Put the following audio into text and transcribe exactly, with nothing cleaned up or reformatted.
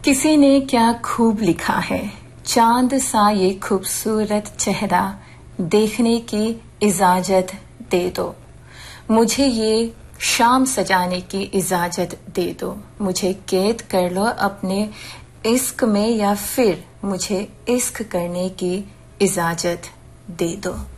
किसी ने क्या खूब लिखा है, चांद सा ये खूबसूरत चेहरा देखने की इजाजत दे दो, मुझे ये शाम सजाने की इजाजत दे दो, मुझे कैद कर लो अपने इश्क में या फिर मुझे इश्क करने की इजाजत दे दो।